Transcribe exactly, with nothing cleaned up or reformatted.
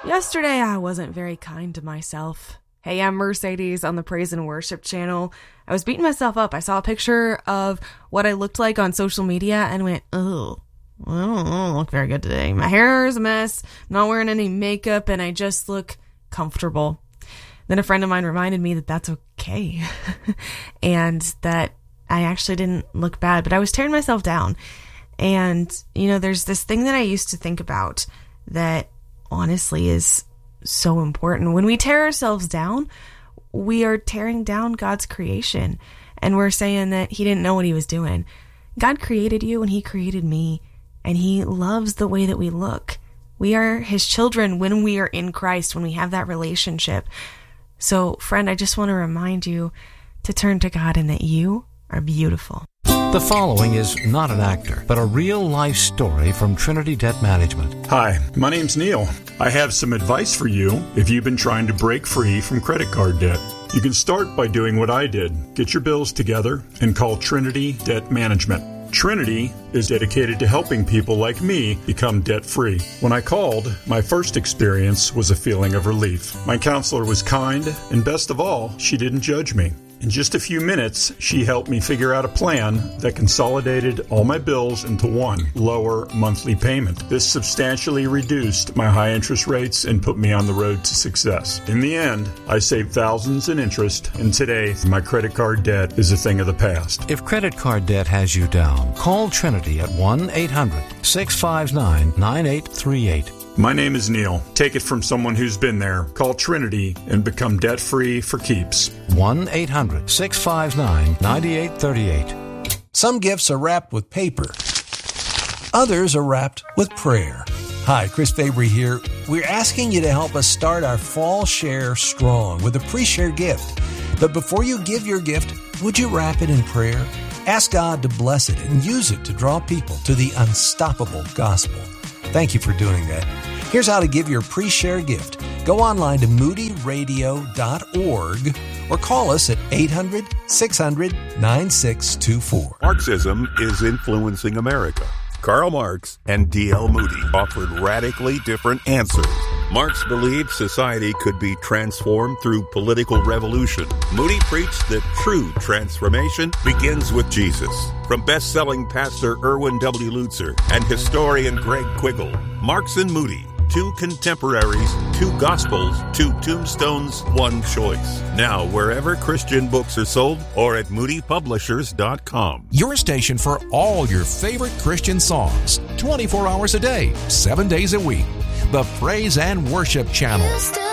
Yesterday, I wasn't very kind to myself. Hey, I'm Mercedes on the Praise and Worship channel. I was beating myself up. I saw a picture of what I looked like on social media and went, oh, I don't, I don't look very good today. My hair is a mess. I'm not wearing any makeup, and I just look comfortable. Then a friend of mine reminded me that that's okay and that I actually didn't look bad, but I was tearing myself down. And, you know, there's this thing that I used to think about that honestly is so important. When we tear ourselves down, we are tearing down God's creation, and we're saying that he didn't know what he was doing. God created you and he created me, and he loves the way that we look. We are his children when we are in Christ, when we have that relationship. So, friend, I just want to remind you to turn to God and that you are beautiful. The following is not an actor, but a real-life story from Trinity Debt Management. Hi, my name's Neil. I have some advice for you if you've been trying to break free from credit card debt. You can start by doing what I did. Get your bills together and call Trinity Debt Management. Trinity is dedicated to helping people like me become debt-free. When I called, my first experience was a feeling of relief. My counselor was kind, and best of all, she didn't judge me. In just a few minutes, she helped me figure out a plan that consolidated all my bills into one lower monthly payment. This substantially reduced my high interest rates and put me on the road to success. In the end, I saved thousands in interest, and today, my credit card debt is a thing of the past. If credit card debt has you down, call Trinity at one eight hundred six five nine nine eight three eight. My name is Neil. Take it from someone who's been there. Call Trinity and become debt-free for keeps. one eight hundred six five nine nine eight three eight. Some gifts are wrapped with paper. Others are wrapped with prayer. Hi, Chris Fabry here. We're asking you to help us start our fall share strong with a pre-share gift. But before you give your gift, would you wrap it in prayer? Ask God to bless it and use it to draw people to the unstoppable gospel. Thank you for doing that. Here's how to give your pre-share gift. Go online to moody radio dot org or call us at eight hundred six hundred nine six two four. Marxism is influencing America. Karl Marx and D L Moody offered radically different answers. Marx believed society could be transformed through political revolution. Moody preached that true transformation begins with Jesus. From best-selling pastor Erwin W. Lutzer and historian Greg Quiggle, Marx and Moody, two contemporaries, two gospels, two tombstones, one choice. Now, wherever Christian books are sold or at moody publishers dot com. Your station for all your favorite Christian songs, twenty-four hours a day, seven days a week. The Praise and Worship Channel.